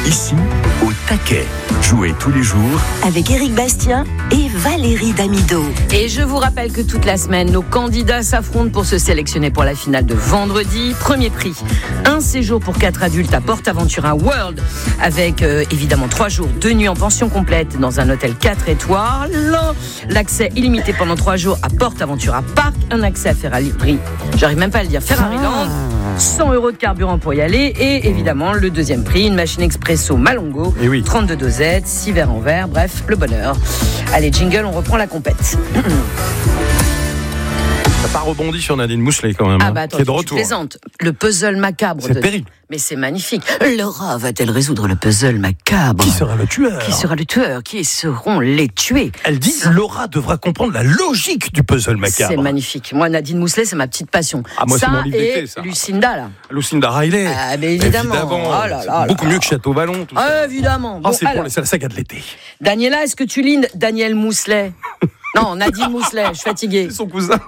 Ici, au taquet. Jouez tous les jours avec Éric Bastien et Valérie Damido. Et je vous rappelle que toute la semaine, nos candidats s'affrontent pour se sélectionner pour la finale de vendredi. Premier prix, un séjour pour 4 adultes à PortAventura World avec évidemment 3 jours, 2 nuits en pension complète dans un hôtel 4 étoiles. L'accès illimité pendant 3 jours à PortAventura Park, un accès à Ferrari, j'arrive même pas à le dire, Ferrariland. 100 € de carburant pour y aller et évidemment le deuxième prix, une machine expresso Malongo, 32 dosettes, 6 verres en verre, bref, le bonheur. Allez, jingle, on reprend la compète. T'as pas rebondi sur Nadine Mousselet quand même, attends, qui est de retour. Tu plaisantes. Le puzzle macabre. C'est terrible. Mais c'est magnifique. Laura va-t-elle résoudre le puzzle macabre ? Qui sera le tueur ? Qui sera le tueur ? Qui seront les tués ? Elle dit Laura devra comprendre la logique du puzzle macabre. C'est magnifique. Moi, Nadine Mousselet, c'est ma petite passion. Ah, moi, ça c'est mon livre d'été, ça. Et Lucinda, là. Lucinda Riley. Ah, mais évidemment. Oh là là, beaucoup mieux que Château Vallon. Tout ça. Évidemment. Bon, c'est la saga de l'été. Daniela, est-ce que tu lis Daniel Mousselet ? Non, Nadine Mousselet, je suis fatiguée. C'est son cousin.